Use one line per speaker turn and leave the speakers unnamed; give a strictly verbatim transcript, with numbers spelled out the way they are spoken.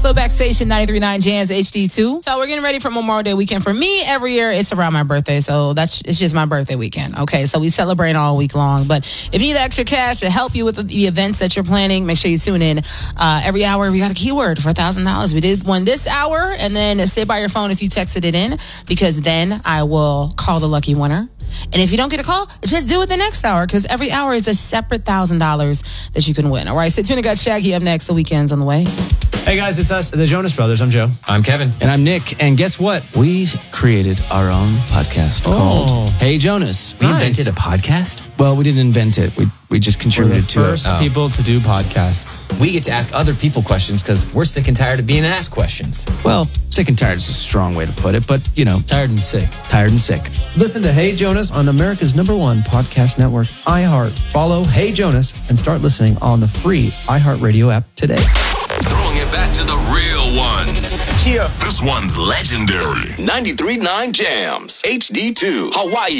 Slowback Station, ninety-three point nine Jams H D two. So we're getting ready for Memorial Day weekend. For me, every year, it's around my birthday. So that's it's just my birthday weekend. Okay, so we celebrate all week long. But if you need extra cash to help you with the, the events that you're planning, make sure you tune in. Uh, every hour, we got a keyword for one thousand dollars. We did one this hour, and then stay by your phone if you texted it in, because then I will call the lucky winner. And if you don't get a call, just do it the next hour, because every hour is a separate one thousand dollars that you can win. All right, stay tuned. I got Shaggy up next. The weekend's on the way.
Hey guys, it's us, the Jonas Brothers. I'm Joe.
I'm Kevin.
And I'm Nick. And guess what? We created our own podcast
Oh.
called Hey Jonas.
We
Nice.
invented a podcast.
Well, we didn't invent it. We we just
We're the
contributed to it.
first
Oh.
people to do podcasts.
We get to ask other people questions because we're sick and tired of being asked questions.
Well, sick and tired is a strong way to put it, but you know,
Tired and sick.
tired and sick.
Listen to Hey Jonas on America's number one podcast network, iHeart. Follow Hey Jonas and start listening on the free iHeartRadio app today.
Throwing it back to the real ones.
Here.
This one's legendary.
ninety-three point nine Jams H D two Hawaii.